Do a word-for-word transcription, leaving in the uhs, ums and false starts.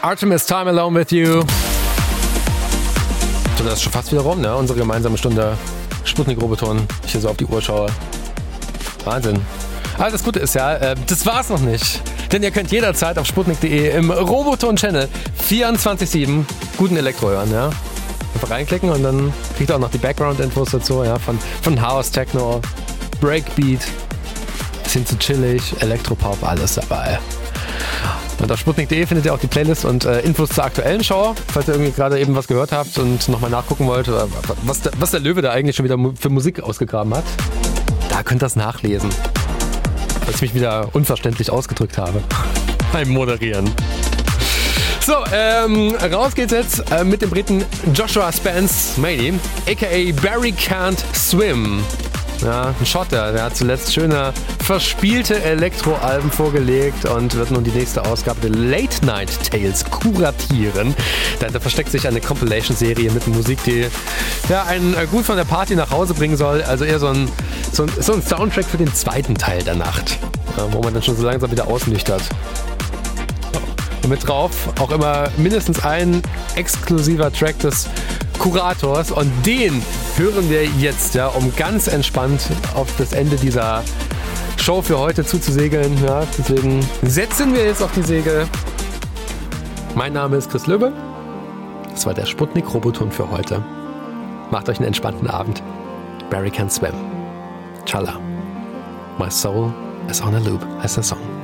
Artemis, Time Alone With You. So, das ist schon fast wieder rum, ne? Unsere gemeinsame Stunde Sputnik Roboton. Ich hier so auf die Uhr schaue. Wahnsinn. Aber das Gute ist ja, äh, das war's noch nicht. Denn ihr könnt jederzeit auf sputnik punkt de im Roboton-Channel vierundzwanzig sieben guten Elektro hören, ja? Einfach reinklicken und dann kriegt ihr auch noch die Background-Infos dazu, ja? Von, von House, Techno, Breakbeat, bis hin zu chillig, Elektropop, alles dabei. Und auf sputnik punkt de findet ihr auch die Playlist und äh, Infos zur aktuellen Show, falls ihr irgendwie gerade eben was gehört habt und nochmal nachgucken wollt, oder was der, was der Löwe da eigentlich schon wieder für Musik ausgegraben hat. Da könnt ihr das nachlesen. Weil ich mich wieder unverständlich ausgedrückt habe beim Moderieren. So, ähm, raus geht's jetzt äh, mit dem Briten Joshua Spence Maney, aka Barry Can't Swim. Ja, ein Schotter, der hat zuletzt schöne verspielte Elektroalben vorgelegt und wird nun die nächste Ausgabe der Late Night Tales kuratieren. Dahinter versteckt sich eine Compilation-Serie mit Musik, die ja einen gut von der Party nach Hause bringen soll. Also eher so ein, so ein, so ein Soundtrack für den zweiten Teil der Nacht, ja, wo man dann schon so langsam wieder ausnüchtert. Und mit drauf auch immer mindestens ein exklusiver Track des Kurators und den hören wir jetzt, ja, um ganz entspannt auf das Ende dieser Show für heute zuzusegeln. Ja, deswegen setzen wir jetzt auf die Segel. Mein Name ist Chris Löwe. Das war der Sputnik Roboton für heute. Macht euch einen entspannten Abend. Barry Can't Swim. Chala. My soul is on a loop heißt der Song.